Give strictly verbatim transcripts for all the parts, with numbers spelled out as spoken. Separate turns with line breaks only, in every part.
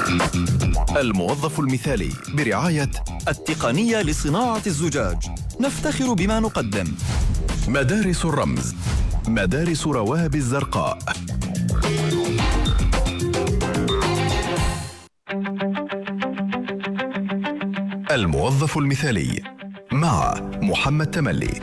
الموظف المثالي برعاية التقنية لصناعة الزجاج. نفتخر بما نقدم. مدارس الرمز، مدارس رواب الزرقاء. الموظف المثالي مع محمد تملي.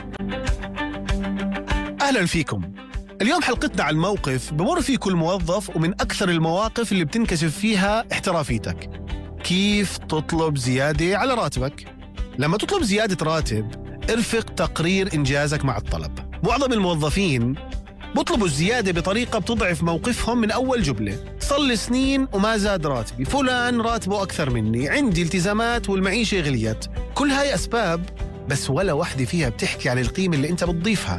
أهلا فيكم. اليوم حلقتنا عن موقف بمر فيه كل موظف، ومن أكثر المواقف اللي بتنكشف فيها احترافيتك. كيف تطلب زيادة على راتبك؟ لما تطلب زيادة راتب ارفق تقرير إنجازك مع الطلب. معظم الموظفين بطلبوا الزيادة بطريقة بتضعف موقفهم من أول جملة. صار لي سنين وما زاد راتبي، فلان راتبه أكثر مني، عندي التزامات والمعيشة غليت. كل هاي أسباب، بس ولا واحدة فيها بتحكي عن القيمة اللي أنت بتضيفها.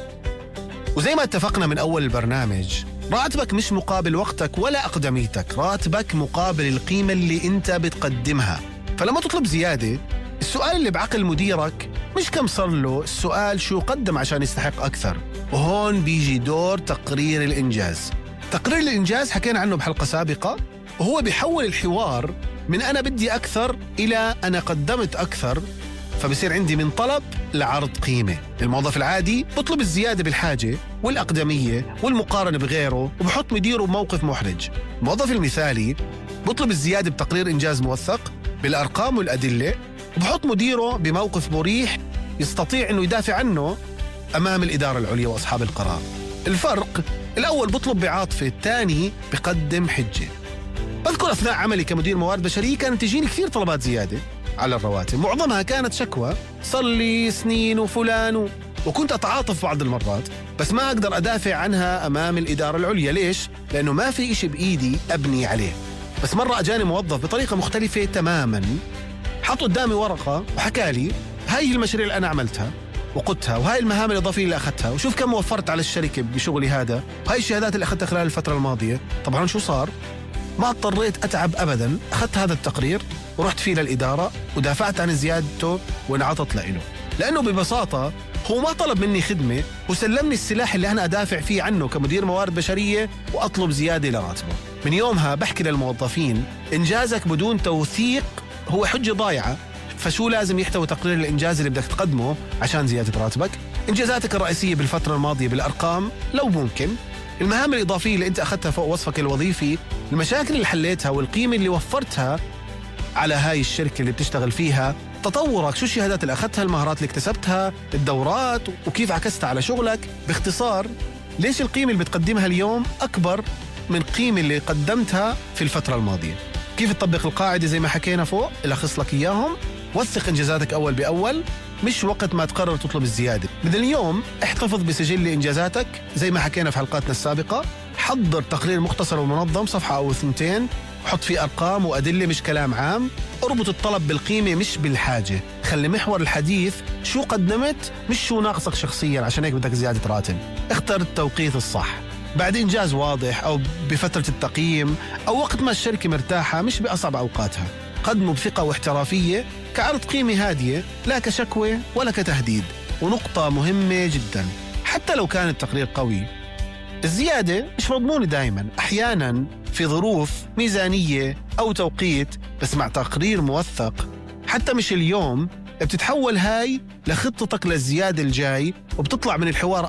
وزي ما اتفقنا من أول البرنامج، راتبك مش مقابل وقتك ولا أقدميتك، راتبك مقابل القيمة اللي أنت بتقدمها. فلما تطلب زيادة، السؤال اللي بعقل مديرك مش كم صار له، السؤال شو قدم عشان يستحق أكثر. وهون بيجي دور تقرير الإنجاز. تقرير الإنجاز حكينا عنه بحلقة سابقة، وهو بيحول الحوار من أنا بدي أكثر إلى أنا قدمت أكثر، فبصير عندي من طلب لعرض قيمة. الموظف العادي بطلب الزيادة بالحاجة والأقدمية والمقارنة بغيره، وبحط مديره بموقف محرج. الموظف المثالي بطلب الزيادة بتقرير إنجاز موثق بالأرقام والأدلة، وبحط مديره بموقف مريح يستطيع أنه يدافع عنه أمام الإدارة العليا وأصحاب القرار. الفرق، الأول بطلب بعاطفة، الثاني بقدم حجة. بذكر أثناء عملي كمدير موارد بشرية كانت تجيني كثير طلبات زيادة على الرواتب، معظمها كانت شكوى، صار لي سنين وفلان و... وكنت أتعاطف بعض المرات، بس ما أقدر أدافع عنها أمام الإدارة العليا. ليش؟ لأنه ما في إشي بإيدي أبني عليه. بس مرة أجاني موظف بطريقة مختلفة تماماً، حط قدامي ورقة وحكى لي هاي المشاريع اللي أنا عملتها وقدتها، وهاي المهام الإضافية اللي أخذتها، وشوف كم وفرت على الشركة بشغلي هذا، وهاي الشهادات اللي أخذتها خلال الفترة الماضية. طبعاً شو صار؟ ما اضطريت أتعب أبداً، أخذت هذا التقرير ورحت فيه للإدارة ودافعت عن زيادته وانعطت له، لأنه ببساطة هو ما طلب مني خدمة، وسلمني السلاح اللي أنا أدافع فيه عنه كمدير موارد بشرية وأطلب زيادة لراتبه. من يومها بحكي للموظفين، إنجازك بدون توثيق هو حجة ضايعة. فشو لازم يحتوي تقرير الإنجاز اللي بدك تقدمه عشان زيادة راتبك؟ إنجازاتك الرئيسية بالفترة الماضية بالأرقام لو ممكن، المهام الإضافية اللي أنت أخذتها فوق وصفك الوظيفي، المشاكل اللي حليتها والقيمة اللي وفرتها على هاي الشركة اللي بتشتغل فيها، تطورك، شو الشهادات اللي أخذتها، المهارات اللي اكتسبتها، الدورات، وكيف عكستها على شغلك. باختصار، ليش القيمة اللي بتقدمها اليوم أكبر من القيمة اللي قدمتها في الفترة الماضية. كيف تطبق القاعدة زي ما حكينا فوق اللي أخص لك إياهم؟ وثق إنجازاتك أول بأول، مش وقت ما تقرر تطلب الزيادة. من اليوم احتفظ بسجل إنجازاتك زي ما حكينا في حلقاتنا السابقة. حضر تقرير مختصر ومنظم، صفحة أو ثنتين، وحط فيه أرقام وأدلة مش كلام عام. اربط الطلب بالقيمة مش بالحاجة. خلي محور الحديث شو قدمت مش شو ناقصك شخصيا عشان هيك بدك زيادة راتب. اختر التوقيت الصح، بعد إنجاز واضح أو بفترة التقييم أو وقت ما الشركة مرتاحة مش بأصعب أوقاتها. قدمه بثقة واحترافية كعرض قيمة هادية، لا كشكوى ولا كتهديد. ونقطة مهمة جدا، حتى لو كان التقرير قوي، الزيادة مش مضمونة دايما. أحيانا في ظروف ميزانية أو توقيت، بس مع تقرير موثق حتى مش اليوم بتتحول هاي لخطتك للزيادة الجاي، وبتطلع من الحوار